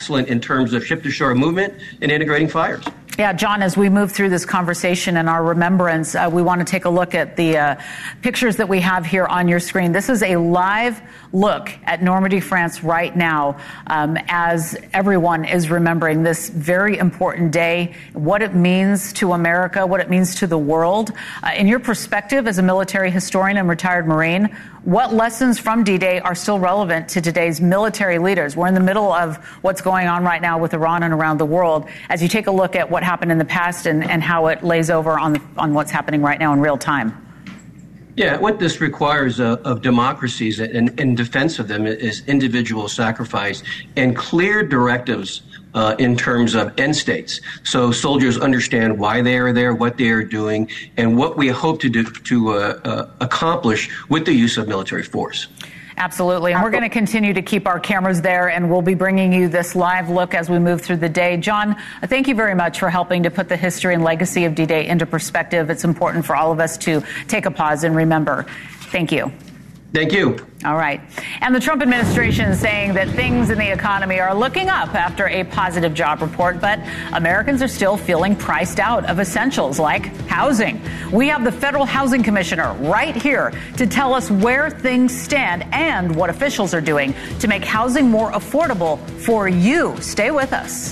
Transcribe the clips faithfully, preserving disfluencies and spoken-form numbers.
excellent in terms of ship-to-shore movement and integrating fires. Yeah, John, as we move through this conversation and our remembrance, uh, we want to take a look at the uh, pictures that we have here on your screen. This is a live look at Normandy, France right now, um, as everyone is remembering this very important day, what it means to America, what it means to the world. Uh, in your perspective as a military historian and retired Marine, what lessons from D-Day are still relevant to today's military leaders? We're in the middle of what's going on right now with Iran and around the world. As you take a look at what happened in the past and, and how it lays over on, the, on what's happening right now in real time. Yeah, what this requires uh, of democracies and in defense of them is individual sacrifice and clear directives uh, in terms of end states. So soldiers understand why they are there, what they are doing, and what we hope to do to uh, uh, accomplish with the use of military force. Absolutely. And we're going to continue to keep our cameras there, and we'll be bringing you this live look as we move through the day. John, thank you very much for helping to put the history and legacy of D-Day into perspective. It's important for all of us to take a pause and remember. Thank you. Thank you. All right. And the Trump administration is saying that things in the economy are looking up after a positive job report, but Americans are still feeling priced out of essentials like housing. We have the Federal Housing Commissioner right here to tell us where things stand and what officials are doing to make housing more affordable for you. Stay with us.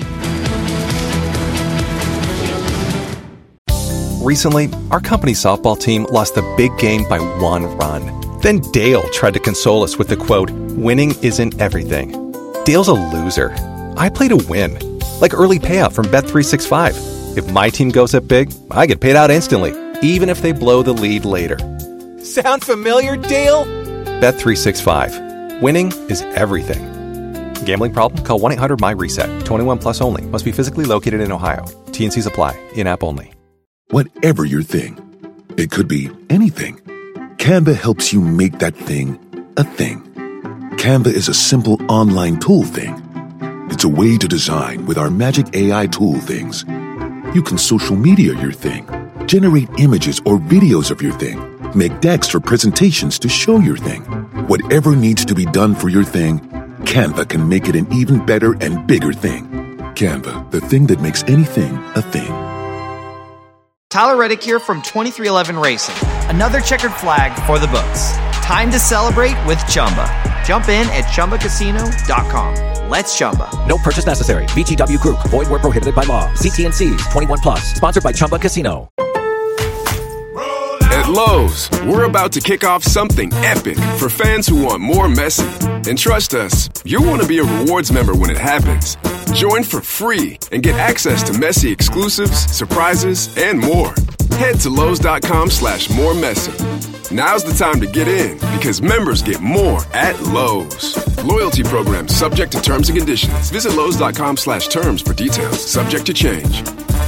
Recently, our company's softball team lost the big game by one run. Then Dale tried to console us with the quote, "Winning isn't everything." Dale's a loser. I play to win. Like early payout from Bet three sixty-five. If my team goes up big, I get paid out instantly, even if they blow the lead later. Sound familiar, Dale? Bet three sixty-five. Winning is everything. Gambling problem? Call one eight hundred M Y reset. twenty-one plus only. Must be physically located in Ohio. T and Cs apply. In-app only. Whatever your thing, it could be anything. Canva helps you make that thing a thing. Canva is a simple online tool thing. It's a way to design with our magic A I tool things. You can social media your thing, generate images or videos of your thing, make decks or presentations to show your thing. Whatever needs to be done for your thing, Canva can make it an even better and bigger thing. Canva, the thing that makes anything a thing. Tyler Reddick here from twenty-three eleven Racing. Another checkered flag for the books. Time to celebrate with Chumba. Jump in at Chumba Casino dot com. Let's Chumba. No purchase necessary. V G W Group. Void where prohibited by law. See T and C's. twenty-one plus. Sponsored by Chumba Casino. At Lowe's, we're about to kick off something epic for fans who want more Messi. And trust us, you'll want to be a rewards member when it happens. Join for free and get access to Messi exclusives, surprises, and more. Head to Lowe's.com slash more Messi. Now's the time to get in because members get more at Lowe's. Loyalty program subject to terms and conditions. Visit Lowe's.com slash terms for details. Subject to change.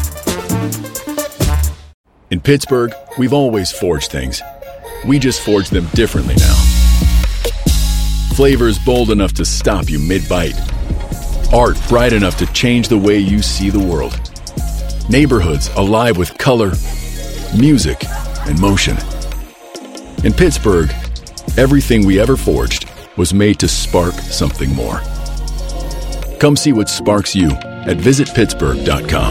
In Pittsburgh, we've always forged things. We just forge them differently now. Flavors bold enough to stop you mid-bite. Art bright enough to change the way you see the world. Neighborhoods alive with color, music, and motion. In Pittsburgh, everything we ever forged was made to spark something more. Come see what sparks you at visit pittsburgh dot com.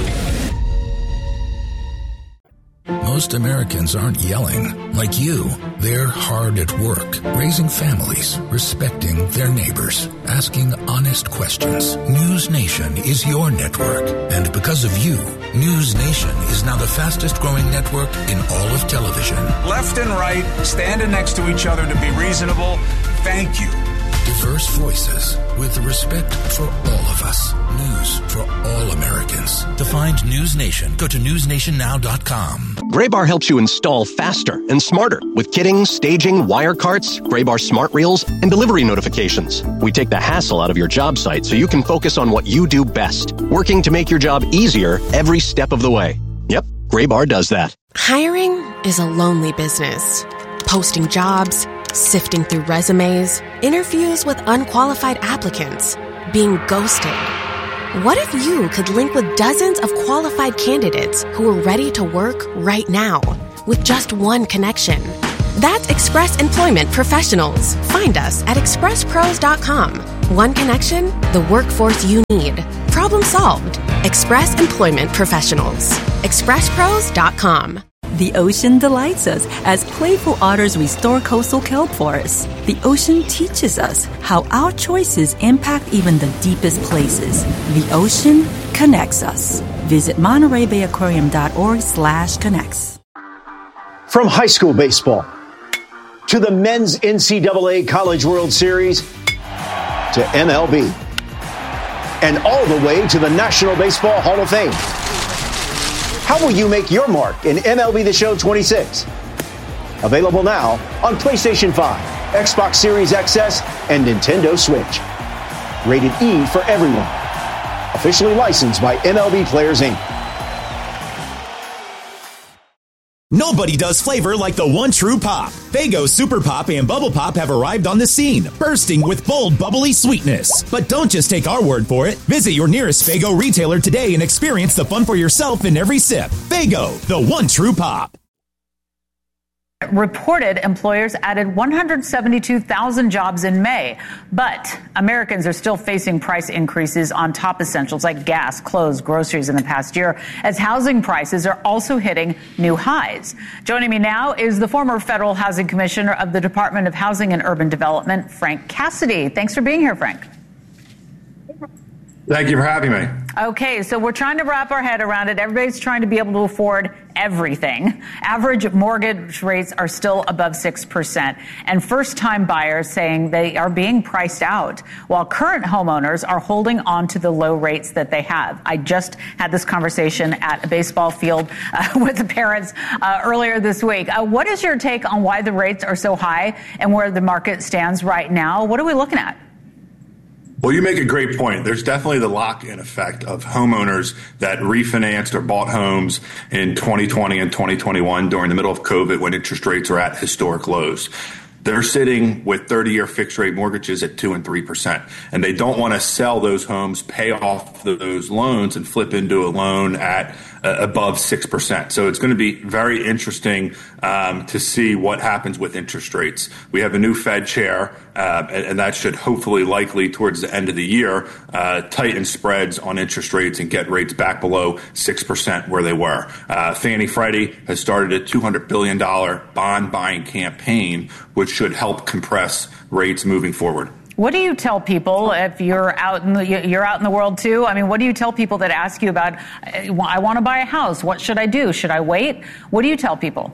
Most Americans aren't yelling like you. They're hard at work, raising families, respecting their neighbors, asking honest questions. News Nation is your network. And because of you, News Nation is now the fastest growing network in all of television. Left and right, standing next to each other to be reasonable. Thank you. Diverse voices with respect for all of us. News for all Americans. To find News Nation, go to news nation now dot com. Graybar helps you install faster and smarter with kitting, staging, wire carts, Graybar smart reels, and delivery notifications. We take the hassle out of your job site so you can focus on what you do best, working to make your job easier every step of the way. Yep, Graybar does that. Hiring is a lonely business. Posting jobs, sifting through resumes, interviews with unqualified applicants, being ghosted. What if you could link with dozens of qualified candidates who are ready to work right now with just one connection? That's Express Employment Professionals. Find us at express pros dot com. One connection, the workforce you need. Problem solved. Express Employment Professionals. express pros dot com. The ocean delights us as playful otters restore coastal kelp forests. The ocean teaches us how our choices impact even the deepest places. The ocean connects us. Visit Monterey Bay Aquarium dot org slash connects. From high school baseball to the men's N C double A College World Series to M L B and all the way to the National Baseball Hall of Fame. How will you make your mark in M L B The Show twenty-six? Available now on PlayStation five, Xbox Series X S, and Nintendo Switch. Rated E for everyone. Officially licensed by M L B Players, Incorporated. Nobody does flavor like the one true pop. Faygo Super Pop and Bubble Pop have arrived on the scene, bursting with bold, bubbly sweetness. But don't just take our word for it. Visit your nearest Faygo retailer today and experience the fun for yourself in every sip. Faygo, the one true pop. Reported employers added one hundred seventy-two thousand jobs in May, but Americans are still facing price increases on top essentials like gas, clothes, groceries in the past year, as housing prices are also hitting new highs. Joining me now is the former federal housing commissioner of the Department of Housing and Urban Development, Frank Cassidy. Thanks for being here, Frank. Thank you for having me. Okay, so we're trying to wrap our head around it. Everybody's trying to be able to afford everything. Average mortgage rates are still above six percent, and first-time buyers saying they are being priced out, while current homeowners are holding on to the low rates that they have. I just had this conversation at a baseball field uh, with the parents uh, earlier this week. Uh, what is your take on why the rates are so high and where the market stands right now? What are we looking at? Well, you make a great point. There's definitely the lock-in effect of homeowners that refinanced or bought homes in twenty twenty and twenty twenty-one during the middle of COVID when interest rates are at historic lows. They're sitting with thirty-year fixed-rate mortgages at two and three percent, and they don't want to sell those homes, pay off those loans, and flip into a loan at uh, above six percent. So it's going to be very interesting um, to see what happens with interest rates. We have a new Fed chair, uh, and, and that should hopefully, likely towards the end of the year, uh, tighten spreads on interest rates and get rates back below six percent where they were. Uh, Fannie Freddie has started a two hundred billion dollars bond buying campaign, which should help compress rates moving forward. What do you tell people if you're out in the you're out in the world too? I mean, what do you tell people that ask you about, I want to buy a house, what should I do? Should I wait? What do you tell people?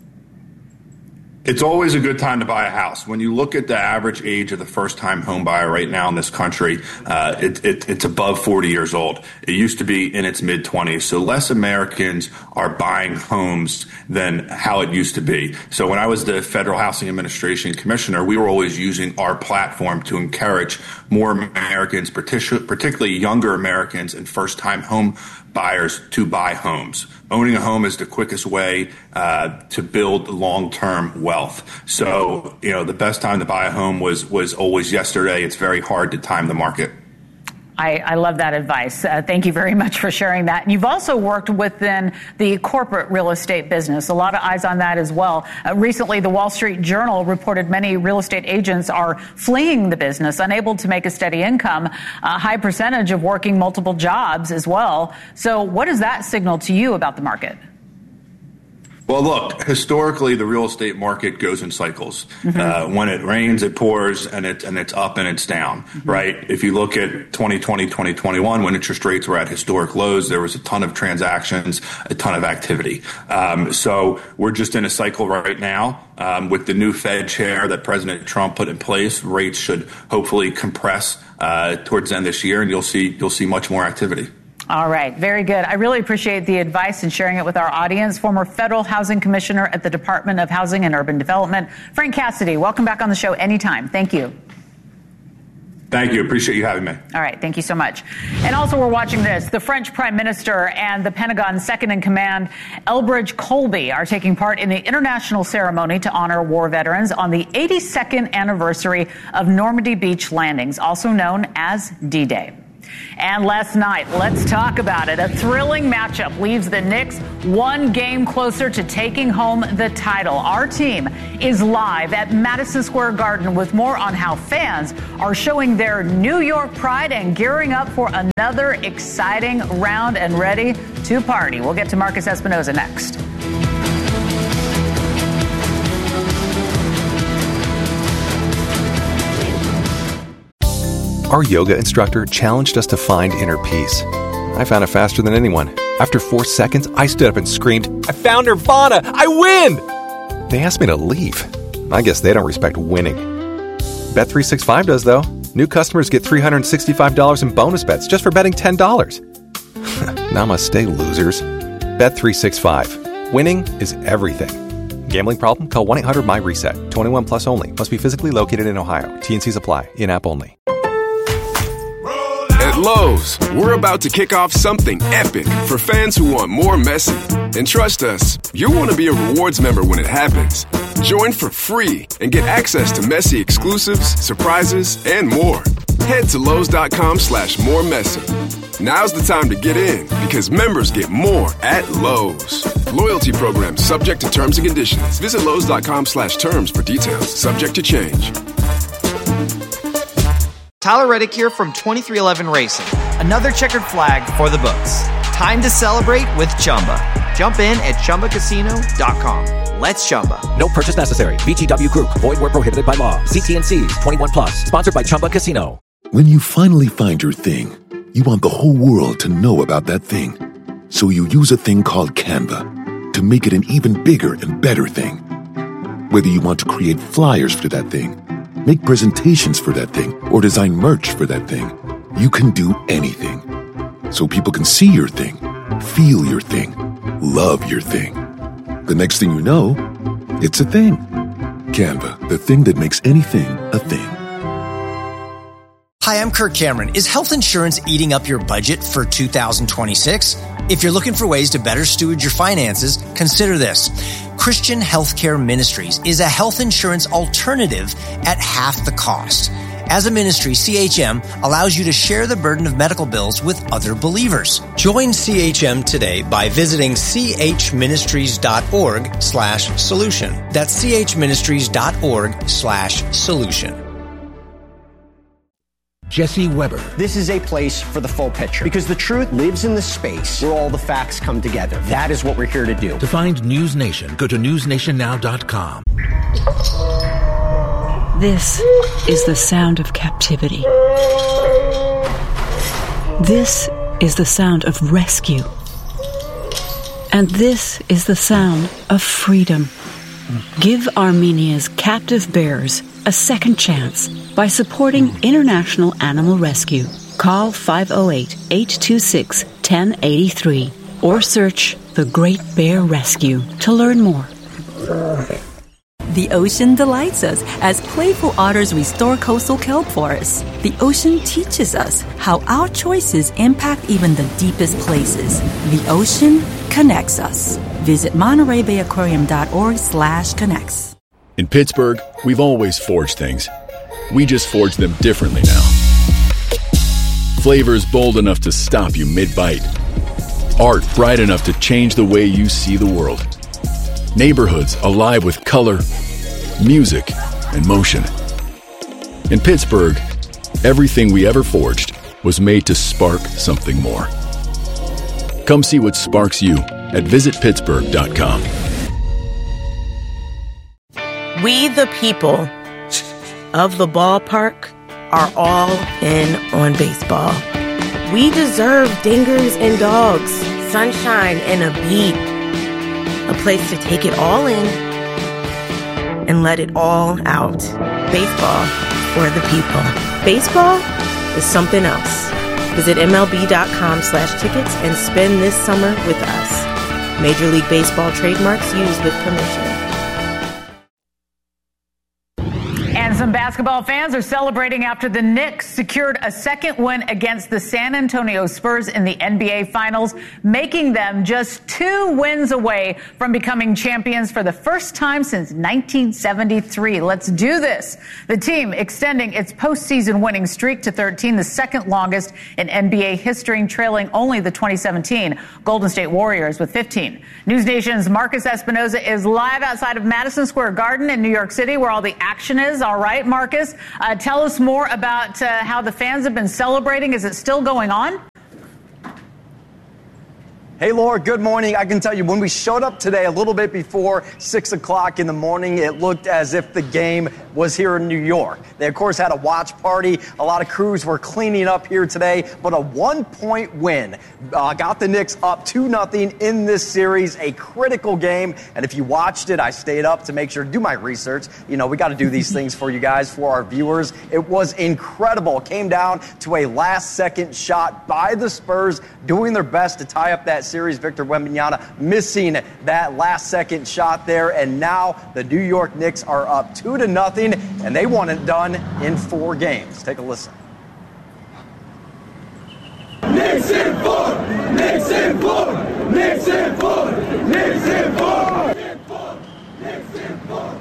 It's always a good time to buy a house. When you look at the average age of the first-time home buyer right now in this country, uh, it, it, it's above forty years old. It used to be in its mid-twenties, so less Americans are buying homes than how it used to be. So when I was the Federal Housing Administration Commissioner, we were always using our platform to encourage more Americans, particularly younger Americans and first-time home buyers, to buy homes. Owning a home is the quickest way uh, to build long-term wealth. So, you know, the best time to buy a home was was always yesterday. It's very hard to time the market. I, I love that advice. Uh, thank you very much for sharing that. And you've also worked within the corporate real estate business. A lot of eyes on that as well. Uh, recently, the Wall Street Journal reported many real estate agents are fleeing the business, unable to make a steady income, a high percentage of working multiple jobs as well. So what does that signal to you about the market? Well, look, historically, the real estate market goes in cycles. Mm-hmm. Uh, when it rains, it pours, and, it, and it's up and it's down, mm-hmm. right? If you look at twenty twenty, twenty twenty-one, when interest rates were at historic lows, there was a ton of transactions, a ton of activity. Um, so we're just in a cycle right now. Um, with the new Fed chair that President Trump put in place, rates should hopefully compress uh, towards the end of this year, and you'll see you'll see much more activity. All right. Very good. I really appreciate the advice and sharing it with our audience. Former federal housing commissioner at the Department of Housing and Urban Development, Frank Cassidy. Welcome back on the show anytime. Thank you. Thank you. Appreciate you having me. All right. Thank you so much. And also, we're watching this. The French Prime Minister and the Pentagon's second in command, Elbridge Colby, are taking part in the international ceremony to honor war veterans on the eighty-second anniversary of Normandy Beach landings, also known as D-Day. And last night, let's talk about it. A thrilling matchup leaves the Knicks one game closer to taking home the title. Our team is live at Madison Square Garden with more on how fans are showing their New York pride and gearing up for another exciting round and ready to party. We'll get to Marcus Espinoza next. Our yoga instructor challenged us to find inner peace. I found it faster than anyone. After four seconds, I stood up and screamed, "I found Nirvana! I win!" They asked me to leave. I guess they don't respect winning. Bet three sixty-five does, though. New customers get three hundred sixty-five dollars in bonus bets just for betting ten dollars. Namaste, losers. Bet three sixty-five. Winning is everything. Gambling problem? Call one eight hundred my reset. twenty-one plus only. Must be physically located in Ohio. T and Cs apply. In-app only. At Lowe's, we're about to kick off something epic for fans who want more messy. And trust us, you'll want to be a rewards member when it happens. Join for free and get access to messy exclusives, surprises, and more. Head to Lowe's.com slash more messy. Now's the time to get in because members get more at Lowe's. Loyalty program subject to terms and conditions. Visit Lowe's.com slash terms for details. Subject to change. Tyler Reddick here from twenty-three eleven Racing. Another checkered flag for the books. Time to celebrate with Chumba. Jump in at Chumba Casino dot com. Let's Chumba. No purchase necessary. V G W Group. Void where prohibited by law. See T and Cs. twenty-one plus. Sponsored by Chumba Casino. When you finally find your thing, you want the whole world to know about that thing. So you use a thing called Canva to make it an even bigger and better thing. Whether you want to create flyers for that thing, make presentations for that thing, or design merch for that thing, you can do anything. So people can see your thing, feel your thing, love your thing. The next thing you know, it's a thing. Canva, the thing that makes anything a thing. Hi, I'm Kirk Cameron. Is health insurance eating up your budget for two thousand twenty-six? If you're looking for ways to better steward your finances, consider this. Christian Healthcare Ministries is a health insurance alternative at half the cost. As a ministry, C H M allows you to share the burden of medical bills with other believers. Join C H M today by visiting chministries.org slash solution. That's chministries.org slash solution. Jesse Weber. This is a place for the full picture because the truth lives in the space where all the facts come together. That is what we're here to do. To find News Nation, go to news nation now dot com. This is the sound of captivity. This is the sound of rescue. And this is the sound of freedom. Give Armenia's captive bears a second chance by supporting International Animal Rescue. Call five oh eight, eight two six, one oh eight three or search The Great Bear Rescue to learn more. The ocean delights us as playful otters restore coastal kelp forests. The ocean teaches us how our choices impact even the deepest places. The ocean connects us. Visit Monterey Bay Aquarium dot org slash connects. In Pittsburgh, we've always forged things. We just forge them differently now. Flavors bold enough to stop you mid-bite. Art bright enough to change the way you see the world. Neighborhoods alive with color, music, and motion. In Pittsburgh, everything we ever forged was made to spark something more. Come see what sparks you at visit pittsburgh dot com. We the people of the ballpark are all in on baseball. We deserve dingers and dogs, sunshine and a beat. A place to take it all in and let it all out. Baseball for the people. Baseball is something else. Visit M L B dot com slash tickets and spend this summer with us. Major League Baseball trademarks used with permission. And some basketball. Basketball fans are celebrating after the Knicks secured a second win against the San Antonio Spurs in the N B A Finals, making them just two wins away from becoming champions for the first time since nineteen seventy-three. Let's do this. The team extending its postseason winning streak to thirteen, the second longest in N B A history, trailing only the twenty seventeen Golden State Warriors with fifteen. News Nation's Marcus Espinoza is live outside of Madison Square Garden in New York City, where all the action is. All right, Marcus, uh, tell us more about uh, how the fans have been celebrating. Is it still going on? Hey, Laura, good morning. I can tell you, when we showed up today a little bit before six o'clock in the morning, it looked as if the game was here in New York. They, of course, had a watch party. A lot of crews were cleaning up here today, but a one-point win uh, got the Knicks up two nothing in this series, a critical game. And if you watched it, I stayed up to make sure to do my research. You know, we got to do these things for you guys, for our viewers. It was incredible. It came down to a last-second shot by the Spurs, doing their best to tie up that series. Victor Wembanyama missing that last second shot there, and now the New York Knicks are up two to nothing, and they want it done in four games. Take a listen. Knicks in four! Knicks in four! Knicks in four! Knicks in four! Knicks in four!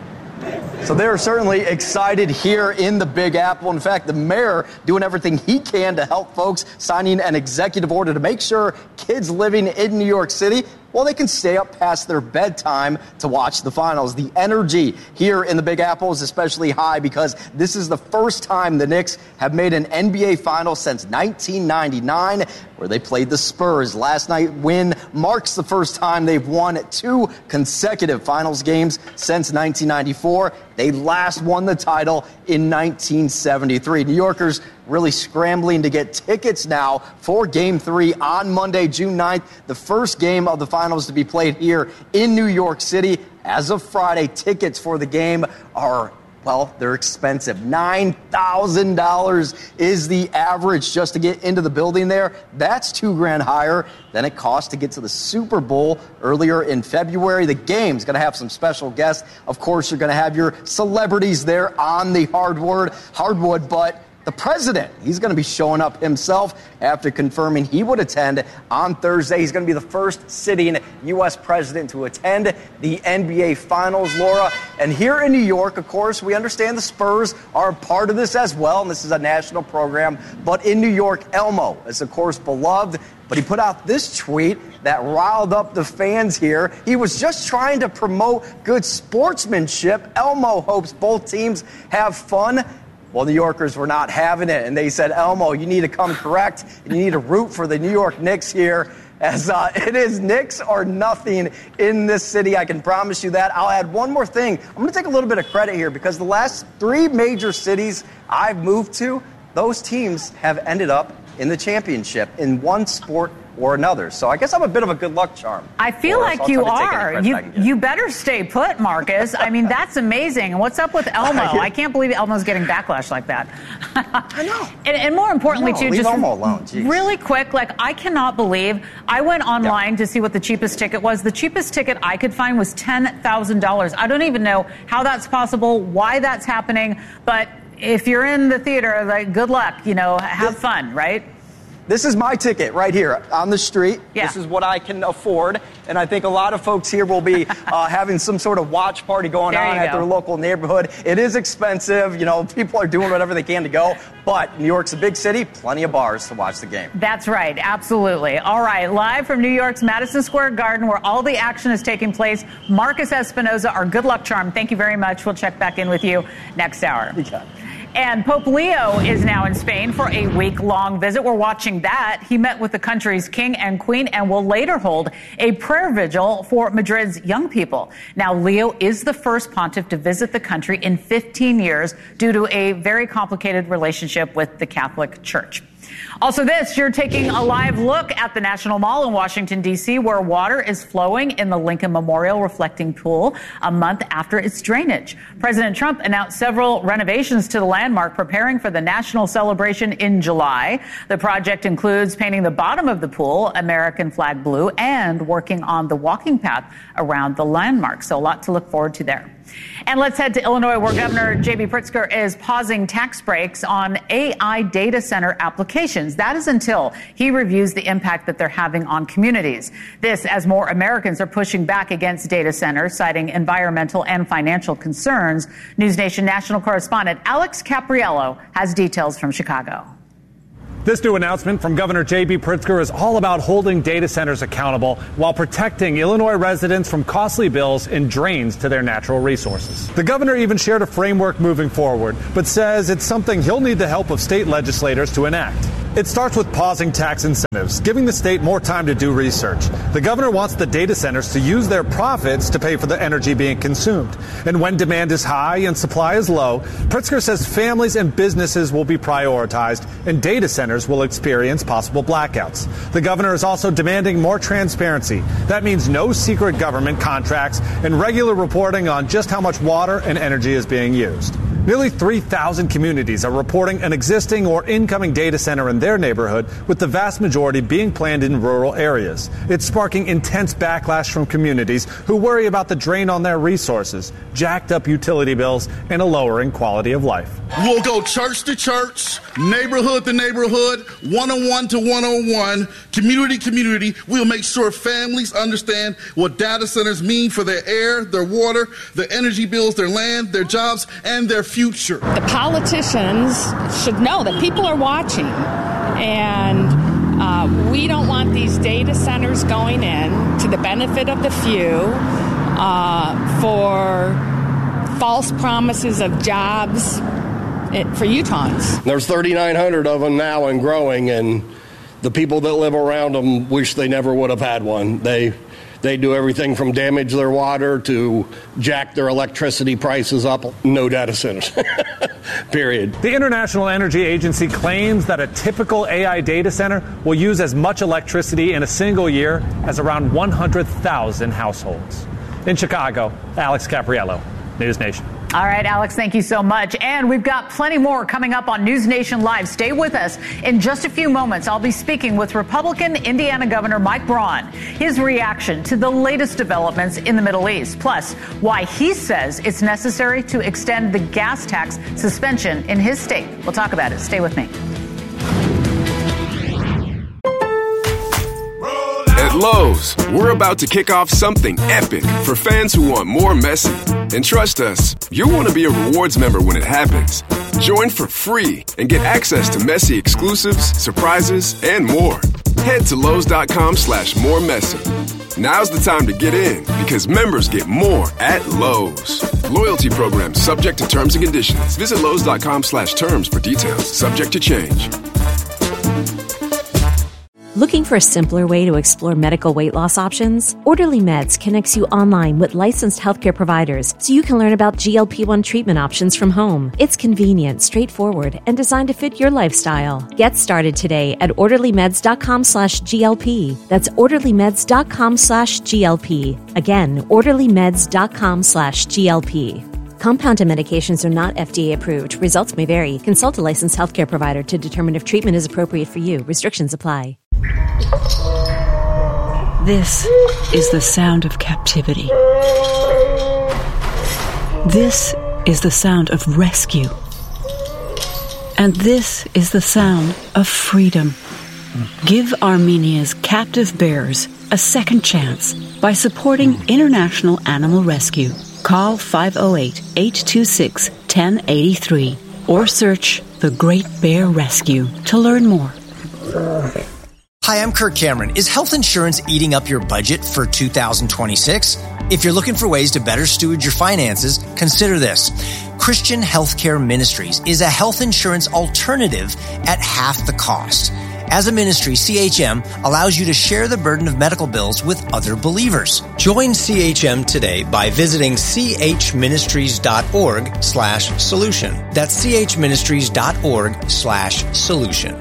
So they're certainly excited here in the Big Apple. In fact, the mayor doing everything he can to help folks, signing an executive order to make sure kids living in New York City, well, they can stay up past their bedtime to watch the finals. The energy here in the Big Apple is especially high because this is the first time the Knicks have made an N B A final since nineteen ninety-nine, where they played the Spurs. Last night win marks the first time they've won two consecutive finals games since nineteen ninety-four. They last won the title in nineteen seventy-three. New Yorkers really scrambling to get tickets now for Game three on Monday, June ninth, the first game of the finals to be played here in New York City. As of Friday, tickets for the game are, well, they're expensive. nine thousand dollars is the average just to get into the building there. That's two grand higher than it cost to get to the Super Bowl earlier in February. The game's going to have some special guests. Of course, you're going to have your celebrities there on the hardwood, hardwood, but the president, he's going to be showing up himself after confirming he would attend on Thursday. He's going to be the first sitting U S president to attend the N B A Finals, Laura. And here in New York, of course, we understand the Spurs are a part of this as well, and this is a national program. But in New York, Elmo is, of course, beloved. But he put out this tweet that riled up the fans here. He was just trying to promote good sportsmanship. Elmo hopes both teams have fun. Well, New Yorkers were not having it, and they said, Elmo, you need to come correct, and you need to root for the New York Knicks here, as uh, it is Knicks or nothing in this city. I can promise you that. I'll add one more thing. I'm going to take a little bit of credit here, because the last three major cities I've moved to, those teams have ended up in the championship in one sport or another. So I guess I'm a bit of a good luck charm. I feel Laura, like so you are. You you better stay put, Marcus. I mean, that's amazing. And what's up with Elmo? I can't believe Elmo's getting backlash like that. I know. And, and more importantly, know. too, Leave just Elmo alone. Jeez. Really quick, like, I cannot believe I went online yeah. to see what the cheapest ticket was. The cheapest ticket I could find was ten thousand dollars. I don't even know how that's possible, why that's happening, but if you're in the theater, like, good luck, you know, have fun, right? This is my ticket right here on the street. Yeah. This is what I can afford. And I think a lot of folks here will be uh, having some sort of watch party going there on at go. their local neighborhood. It is expensive. You know, people are doing whatever they can to go. But New York's a big city. Plenty of bars to watch the game. That's right. Absolutely. All right. Live from New York's Madison Square Garden, where all the action is taking place, Marcus Espinoza, our good luck charm. Thank you very much. We'll check back in with you next hour. You got it. And Pope Leo is now in Spain for a week-long visit. We're watching that. He met with the country's king and queen and will later hold a prayer vigil for Madrid's young people. Now, Leo is the first pontiff to visit the country in fifteen years due to a very complicated relationship with the Catholic Church. Also this, you're taking a live look at the National Mall in Washington, D C, where water is flowing in the Lincoln Memorial Reflecting Pool a month after its drainage. President Trump announced several renovations to the landmark, preparing for the national celebration in July. The project includes painting the bottom of the pool American flag blue and working on the walking path around the landmark. So a lot to look forward to there. And let's head to Illinois, where Governor J B. Pritzker is pausing tax breaks on A I data center applications. That is until he reviews the impact that they're having on communities. This as more Americans are pushing back against data centers, citing environmental and financial concerns. News Nation national correspondent Alex Capriello has details from Chicago. This new announcement from Governor J B. Pritzker is all about holding data centers accountable while protecting Illinois residents from costly bills and drains to their natural resources. The governor even shared a framework moving forward, but says it's something he'll need the help of state legislators to enact. It starts with pausing tax incentives, giving the state more time to do research. The governor wants the data centers to use their profits to pay for the energy being consumed. And when demand is high and supply is low, Pritzker says families and businesses will be prioritized and data centers will experience possible blackouts. The governor is also demanding more transparency. That means no secret government contracts and regular reporting on just how much water and energy is being used. Nearly three thousand communities are reporting an existing or incoming data center in their neighborhood, with the vast majority being planned in rural areas. It's sparking intense backlash from communities who worry about the drain on their resources, jacked up utility bills, and a lowering quality of life. We'll go church to church, neighborhood to neighborhood, one-on-one to one-on-one, community to community. We'll make sure families understand what data centers mean for their air, their water, their energy bills, their land, their jobs, and their future. The politicians should know that people are watching, and uh, we don't want these data centers going in to the benefit of the few uh, for false promises of jobs for Utahns. There's thirty-nine hundred of them now and growing, and the people that live around them wish they never would have had one. They They do everything from damage their water to jack their electricity prices up. No data centers, period. The International Energy Agency claims that a typical A I data center will use as much electricity in a single year as around one hundred thousand households. In Chicago, Alex Capriello, News Nation. All right, Alex, thank you so much. And we've got plenty more coming up on News Nation Live. Stay with us. In just a few moments, I'll be speaking with Republican Indiana Governor Mike Braun, his reaction to the latest developments in the Middle East, plus why he says it's necessary to extend the gas tax suspension in his state. We'll talk about it. Stay with me. At Lowe's, we're about to kick off something epic for fans who want more messy. And trust us, you'll want to be a rewards member when it happens. Join for free and get access to messy exclusives, surprises, and more. Head to Lowe's.com slash more messy. Now's the time to get in because members get more at Lowe's. Loyalty program subject to terms and conditions. Visit Lowe's.com slash terms for details. Subject to change. Looking for a simpler way to explore medical weight loss options? Orderly Meds connects you online with licensed healthcare providers so you can learn about G L P one treatment options from home. It's convenient, straightforward, and designed to fit your lifestyle. Get started today at orderlymeds.com slash GLP. That's orderlymeds.com slash GLP. Again, orderlymeds.com slash GLP. Compounded medications are not F D A approved. Results may vary. Consult a licensed healthcare provider to determine if treatment is appropriate for you. Restrictions apply. This is the sound of captivity. This is the sound of rescue. And this is the sound of freedom. Give Armenia's captive bears a second chance by supporting International Animal Rescue. Call five oh eight, eight two six, one oh eight three or search The Great Bear Rescue to learn more. Hi, I'm Kirk Cameron. Is health insurance eating up your budget for two thousand twenty-six? If you're looking for ways to better steward your finances, consider this. Christian Healthcare Ministries is a health insurance alternative at half the cost. As a ministry, C H M allows you to share the burden of medical bills with other believers. Join C H M today by visiting chministries.org slash solution. That's chministries.org slash solution.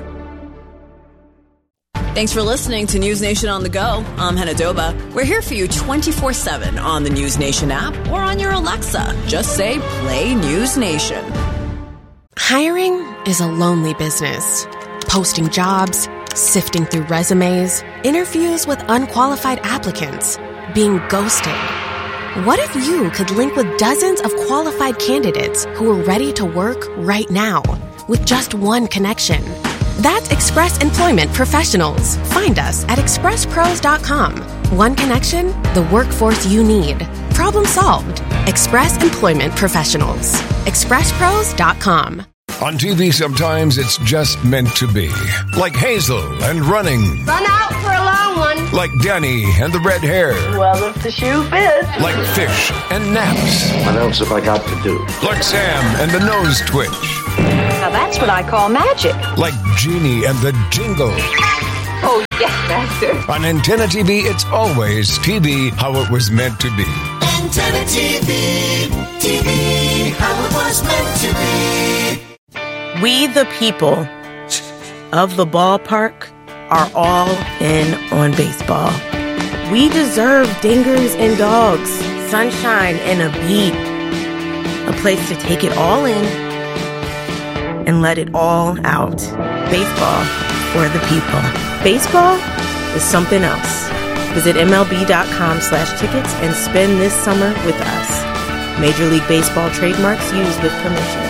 Thanks for listening to News Nation on the Go. I'm Hannah Doba. We're here for you twenty-four seven on the News Nation app or on your Alexa. Just say, play News Nation. Hiring is a lonely business. Posting jobs, sifting through resumes, interviews with unqualified applicants, being ghosted. What if you could link with dozens of qualified candidates who are ready to work right now with just one connection? That's Express Employment Professionals. Find us at express pros dot com. One connection, the workforce you need. Problem solved. Express Employment Professionals. express pros dot com. On T V, sometimes it's just meant to be. Like Hazel and running. Run out for a long one. Like Danny and the red hair. Well, if the shoe fits. Like fish and naps. What else have I got to do? Like Sam and the nose twitch. Now that's what I call magic. Like Genie and the jingle. Oh, yes, Master. On Antenna T V, it's always T V how it was meant to be. Antenna T V, T V how it was meant to be. We, the people of the ballpark, are all in on baseball. We deserve dingers and dogs, sunshine and a beat, a place to take it all in and let it all out. Baseball for the people. Baseball is something else. Visit M L B dot com slash tickets and spend this summer with us. Major League Baseball trademarks used with permission.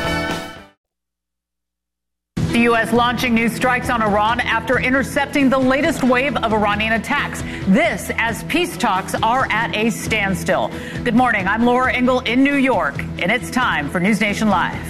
The U S launching new strikes on Iran after intercepting the latest wave of Iranian attacks. This as peace talks are at a standstill. Good morning. I'm Laura Engel in New York, and it's time for News Nation Live.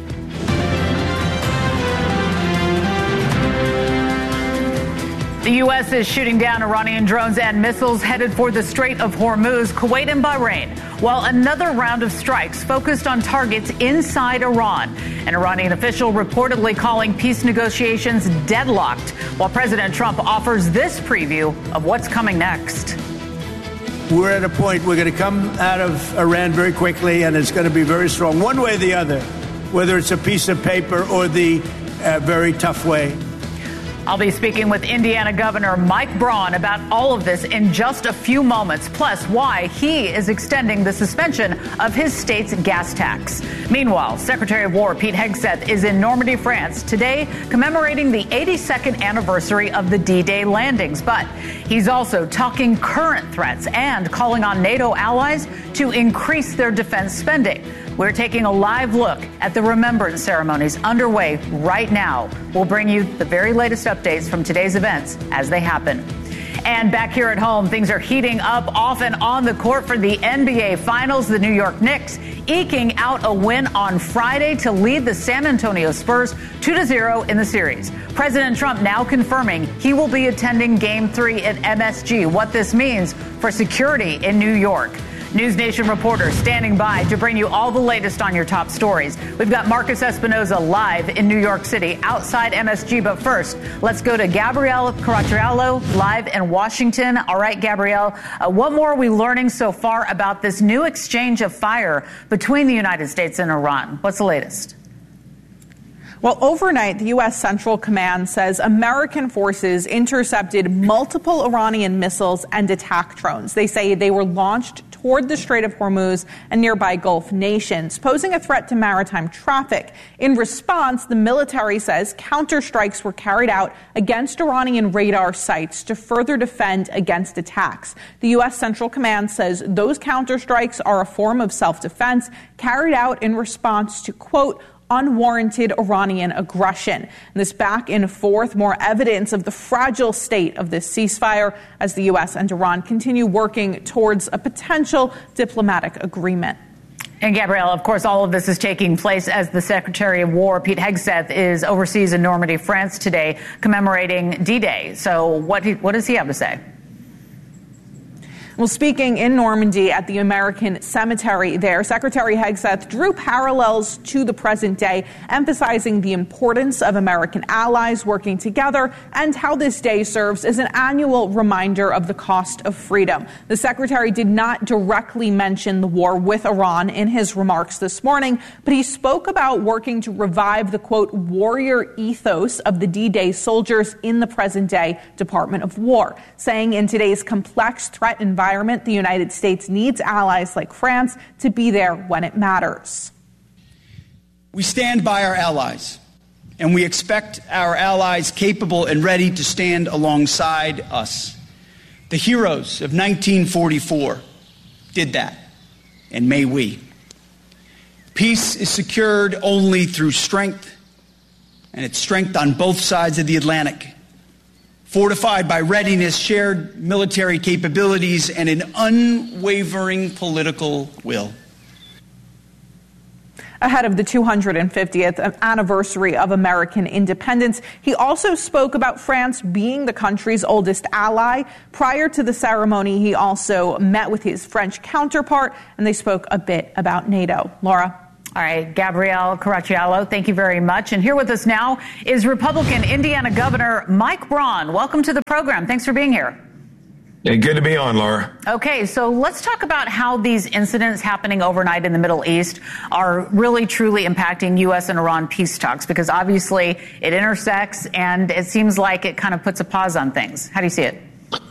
The U S is shooting down Iranian drones and missiles headed for the Strait of Hormuz, Kuwait, and Bahrain, while another round of strikes focused on targets inside Iran. An Iranian official reportedly calling peace negotiations deadlocked, while President Trump offers this preview of what's coming next. We're at a point we're going to come out of Iran very quickly, and it's going to be very strong, one way or the other, whether it's a piece of paper or the uh, very tough way. I'll be speaking with Indiana Governor Mike Braun about all of this in just a few moments, plus why he is extending the suspension of his state's gas tax. Meanwhile, Secretary of War Pete Hegseth is in Normandy, France, today commemorating the eighty-second anniversary of the D-Day landings. But he's also talking current threats and calling on NATO allies to increase their defense spending. We're taking a live look at the remembrance ceremonies underway right now. We'll bring you the very latest updates from today's events as they happen. And back here at home, things are heating up off and on the court for the N B A Finals. The New York Knicks eking out a win on Friday to lead the San Antonio Spurs two to zero in the series. President Trump now confirming he will be attending Game three at M S G. What this means for security in New York. News Nation reporters standing by to bring you all the latest on your top stories. We've got Marcus Espinoza live in New York City outside M S G. But first, let's go to Gabrielle Caracciolo live in Washington. All right, Gabrielle, uh, what more are we learning so far about this new exchange of fire between the United States and Iran? What's the latest? Well, overnight, the U S Central Command says American forces intercepted multiple Iranian missiles and attack drones. They say they were launched toward the Strait of Hormuz and nearby Gulf nations, posing a threat to maritime traffic. In response, the military says counterstrikes were carried out against Iranian radar sites to further defend against attacks. The U S Central Command says those counterstrikes are a form of self-defense carried out in response to, quote, unwarranted Iranian aggression. And this back and forth, more evidence of the fragile state of this ceasefire as the U S and Iran continue working towards a potential diplomatic agreement. And Gabrielle, of course, all of this is taking place as the Secretary of War, Pete Hegseth, is overseas in Normandy, France today, commemorating D-Day. So what, what does he have to say? Well, speaking in Normandy at the American Cemetery there, Secretary Hegseth drew parallels to the present day, emphasizing the importance of American allies working together and how this day serves as an annual reminder of the cost of freedom. The secretary did not directly mention the war with Iran in his remarks this morning, but he spoke about working to revive the, quote, warrior ethos of the D-Day soldiers in the present day Department of War, saying in today's complex threat environment, environment, the United States needs allies like France to be there when it matters. We stand by our allies, and we expect our allies capable and ready to stand alongside us. The heroes of nineteen forty-four, did that, and may we. Peace is secured only through strength, and it's strength on both sides of the Atlantic, fortified by readiness, shared military capabilities, and an unwavering political will. Ahead of the two hundred fiftieth anniversary of American independence, he also spoke about France being the country's oldest ally. Prior to the ceremony, he also met with his French counterpart, and they spoke a bit about NATO. Laura? All right, Gabrielle Caracciolo, thank you very much. And here with us now is Republican Indiana Governor Mike Braun. Welcome to the program. Thanks for being here. Yeah, good to be on, Laura. Okay, so let's talk about how these incidents happening overnight in the Middle East are really truly impacting U S and Iran peace talks, because obviously it intersects and it seems like it kind of puts a pause on things. How do you see it?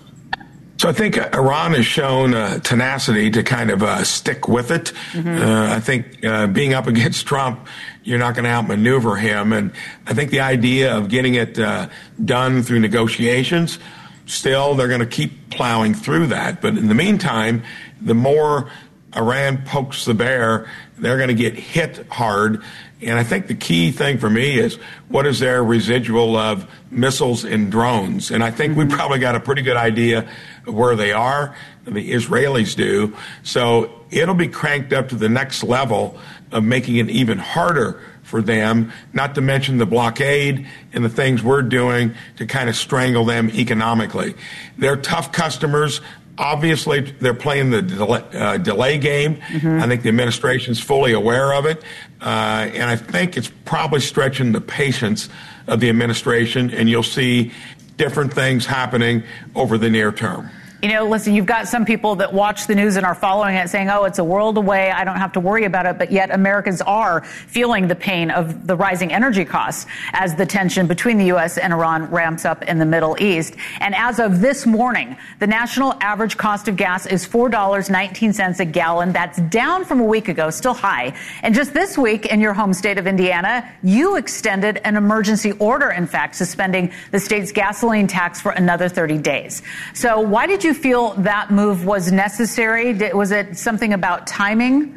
So I think Iran has shown uh, tenacity to kind of uh, stick with it. Mm-hmm. Uh, I think uh, being up against Trump, you're not going to outmaneuver him. And I think the idea of getting it uh, done through negotiations, still, they're going to keep plowing through that. But in the meantime, the more Iran pokes the bear, they're going to get hit hard. And I think the key thing for me is, what is their residual of missiles and drones? And I think mm-hmm. we probably got a pretty good idea of where they are. The Israelis do. So it'll be cranked up to the next level of making it even harder for them, not to mention the blockade and the things we're doing to kind of strangle them economically. They're tough customers. Obviously, they're playing the delay, uh, delay game. Mm-hmm. I think the administration's fully aware of it. Uh, and I think it's probably stretching the patience of the administration, and you'll see different things happening over the near term. You know, listen, you've got some people that watch the news and are following it saying, oh, it's a world away, I don't have to worry about it. But yet Americans are feeling the pain of the rising energy costs as the tension between the U S and Iran ramps up in the Middle East. And as of this morning, the national average cost of gas is four dollars and nineteen cents a gallon. That's down from a week ago, still high. And just this week in your home state of Indiana, you extended an emergency order, in fact, suspending the state's gasoline tax for another thirty days. So why did you feel that move was necessary? Was it something about timing?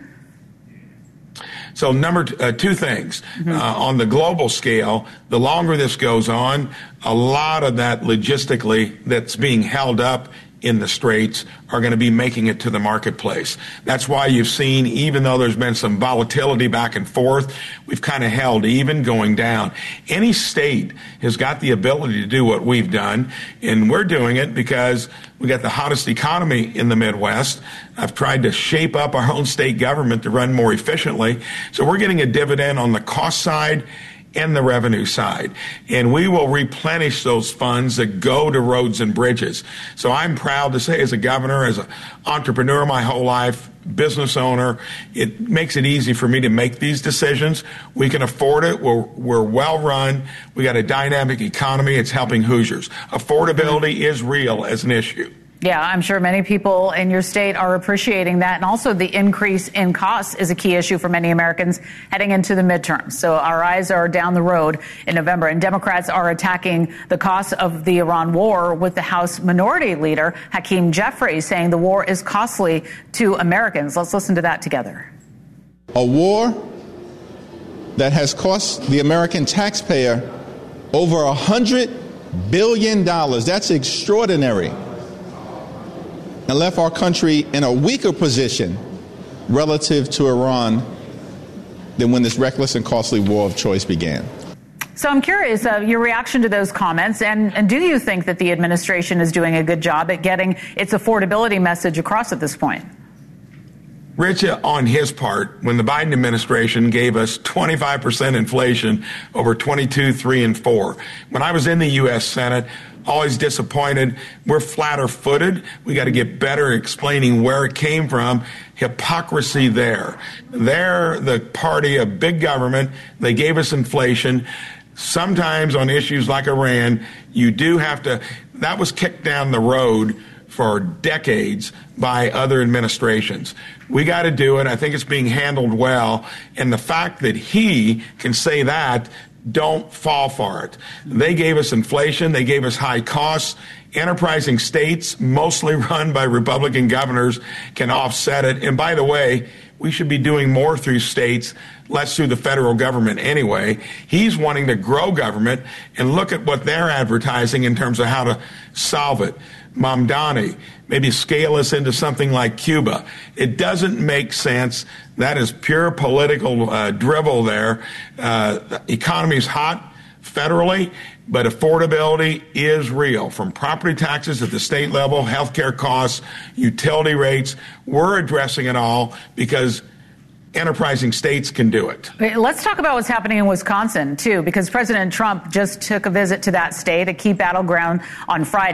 So number t- uh, two things. Mm-hmm. Uh, on the global scale, the longer this goes on, a lot of that logistically that's being held up in the straits are going to be making it to the marketplace. That's why you've seen, even though there's been some volatility back and forth, we've kind of held even going down. Any state has got the ability to do what we've done, and we're doing it because we got the hottest economy in the Midwest. I've tried to shape up our own state government to run more efficiently. So we're getting a dividend on the cost side and the revenue side. And we will replenish those funds that go to roads and bridges. So I'm proud to say, as a governor, as an entrepreneur my whole life, business owner, it makes it easy for me to make these decisions. We can afford it. We're, we're well run. We got a dynamic economy. It's helping Hoosiers. Affordability is real as an issue. Yeah, I'm sure many people in your state are appreciating that. And also the increase in costs is a key issue for many Americans heading into the midterms. So our eyes are down the road in November. And Democrats are attacking the costs of the Iran war, with the House Minority Leader Hakeem Jeffries saying the war is costly to Americans. Let's listen to that together. A war that has cost the American taxpayer over one hundred billion dollars. That's extraordinary. And left our country in a weaker position relative to Iran than when this reckless and costly war of choice began. So I'm curious uh, your reaction to those comments, and, and do you think that the administration is doing a good job at getting its affordability message across at this point? Rich, on his part, when the Biden administration gave us twenty-five percent inflation over twenty-two, three, and four, when I was in the U S Senate, always disappointed. We're flatter footed. We got to get better at explaining where it came from. Hypocrisy there. They're the party of big government. They gave us inflation. Sometimes on issues like Iran, you do have to, that was kicked down the road for decades by other administrations. We got to do it. I think it's being handled well. And the fact that he can say that don't fall for it. They gave us inflation. They gave us high costs. Enterprising states, mostly run by Republican governors, can offset it. And by the way, we should be doing more through states, less through the federal government anyway. He's wanting to grow government, and look at what they're advertising in terms of how to solve it. Mamdani, maybe scale us into something like Cuba. It doesn't make sense. That is pure political uh, drivel there. Uh, the economy's hot federally, but affordability is real. From property taxes at the state level, healthcare costs, utility rates, we're addressing it all because enterprising states can do it. Let's talk about what's happening in Wisconsin, too, because President Trump just took a visit to that state, a key battleground on Friday.